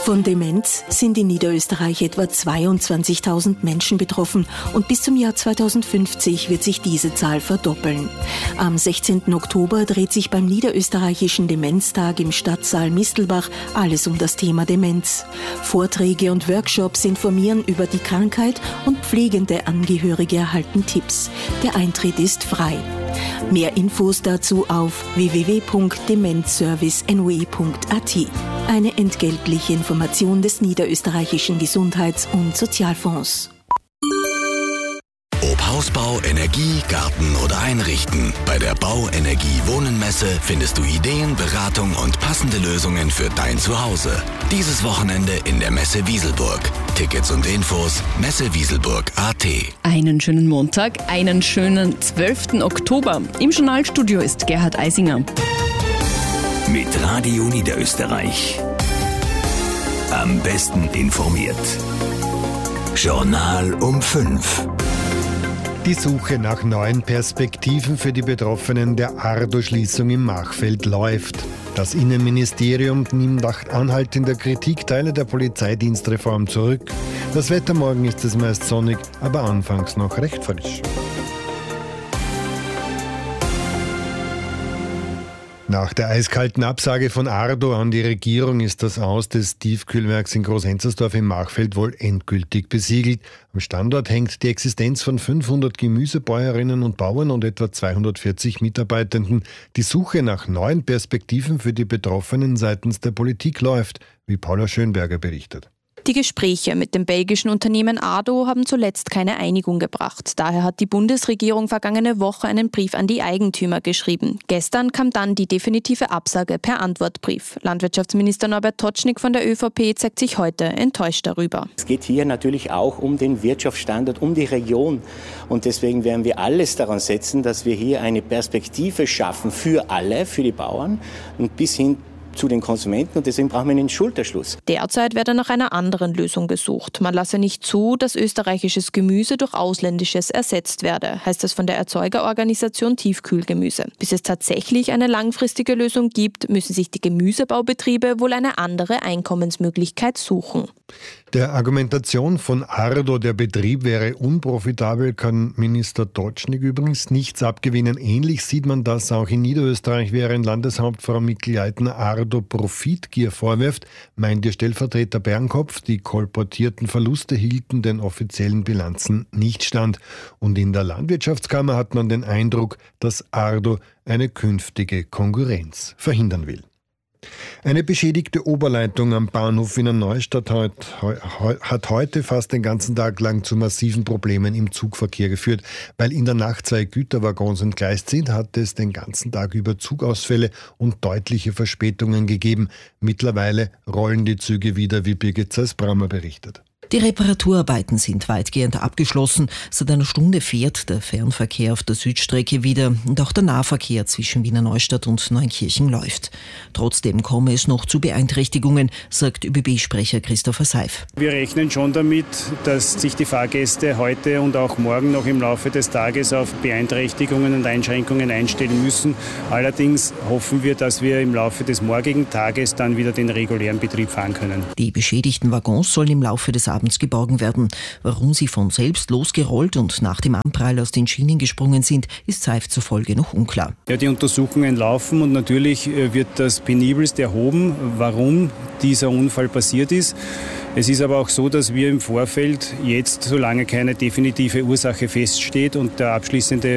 Von Demenz sind in Niederösterreich etwa 22.000 Menschen betroffen und bis zum Jahr 2050 wird sich diese Zahl verdoppeln. Am 16. Oktober dreht sich beim Niederösterreichischen Demenztag im Stadtsaal Mistelbach alles um das Thema Demenz. Vorträge und Workshops informieren über die Krankheit und pflegende Angehörige erhalten Tipps. Der Eintritt ist frei. Mehr Infos dazu auf www.demenzservice.noe.at. Eine entgeltliche Information des Niederösterreichischen Gesundheits- und Sozialfonds. Ob Hausbau, Energie, Garten oder Einrichten. Bei der Bauenergie-Wohnen-Messe findest du Ideen, Beratung und passende Lösungen für dein Zuhause. Dieses Wochenende in der Messe Wieselburg. Tickets und Infos messewieselburg.at. Einen schönen Montag, einen schönen 12. Oktober. Im Journalstudio ist Gerhard Eisinger. Mit Radio Niederösterreich. Am besten informiert. Journal um 5. Die Suche nach neuen Perspektiven für die Betroffenen der Ardo-Schließung im Machfeld läuft. Das Innenministerium nimmt nach anhaltender Kritik Teile der Polizeidienstreform zurück. Das Wetter morgen ist es meist sonnig, aber anfangs noch recht frisch. Nach der eiskalten Absage von Ardo an die Regierung ist das Aus des Tiefkühlwerks in Groß-Enzersdorf im Machfeld wohl endgültig besiegelt. Am Standort hängt die Existenz von 500 Gemüsebäuerinnen und Bauern und etwa 240 Mitarbeitenden. Die Suche nach neuen Perspektiven für die Betroffenen seitens der Politik läuft, wie Paula Schönberger berichtet. Die Gespräche mit dem belgischen Unternehmen Ardo haben zuletzt keine Einigung gebracht. Daher hat die Bundesregierung vergangene Woche einen Brief an die Eigentümer geschrieben. Gestern kam dann die definitive Absage per Antwortbrief. Landwirtschaftsminister Norbert Totschnig von der ÖVP zeigt sich heute enttäuscht darüber. Es geht hier natürlich auch um den Wirtschaftsstandort, um die Region. Und deswegen werden wir alles daran setzen, dass wir hier eine Perspektive schaffen für alle, für die Bauern und bis hin zu den Konsumenten, und deswegen brauchen wir einen Schulterschluss. Derzeit werde nach einer anderen Lösung gesucht. Man lasse nicht zu, dass österreichisches Gemüse durch ausländisches ersetzt werde, heißt es von der Erzeugerorganisation Tiefkühlgemüse. Bis es tatsächlich eine langfristige Lösung gibt, müssen sich die Gemüsebaubetriebe wohl eine andere Einkommensmöglichkeit suchen. Der Argumentation von Ardo, der Betrieb wäre unprofitabel, kann Minister Totschnig übrigens nichts abgewinnen. Ähnlich sieht man das auch in Niederösterreich, während Landeshauptfrau Mikl-Leitner Ardo Profitgier vorwirft, meint ihr Stellvertreter Bernkopf, die kolportierten Verluste hielten den offiziellen Bilanzen nicht stand. Und in der Landwirtschaftskammer hat man den Eindruck, dass Ardo eine künftige Konkurrenz verhindern will. Eine beschädigte Oberleitung am Bahnhof Wiener Neustadt hat heute fast den ganzen Tag lang zu massiven Problemen im Zugverkehr geführt. Weil in der Nacht 2 Güterwaggons entgleist sind, hat es den ganzen Tag über Zugausfälle und deutliche Verspätungen gegeben. Mittlerweile rollen die Züge wieder, wie Birgit Zeis-Brammer berichtet. Die Reparaturarbeiten sind weitgehend abgeschlossen. Seit einer Stunde fährt der Fernverkehr auf der Südstrecke wieder und auch der Nahverkehr zwischen Wiener Neustadt und Neunkirchen läuft. Trotzdem komme es noch zu Beeinträchtigungen, sagt ÖBB-Sprecher Christopher Seif. Wir rechnen schon damit, dass sich die Fahrgäste heute und auch morgen noch im Laufe des Tages auf Beeinträchtigungen und Einschränkungen einstellen müssen. Allerdings hoffen wir, dass wir im Laufe des morgigen Tages dann wieder den regulären Betrieb fahren können. Die beschädigten Waggons sollen im Laufe des Abends geborgen werden. Warum sie von selbst losgerollt und nach dem Anprall aus den Schienen gesprungen sind, ist Seif zufolge noch unklar. Ja, die Untersuchungen laufen und natürlich wird das penibelst erhoben, warum dieser Unfall passiert ist. Es ist aber auch so, dass wir im Vorfeld jetzt, solange keine definitive Ursache feststeht und der abschließende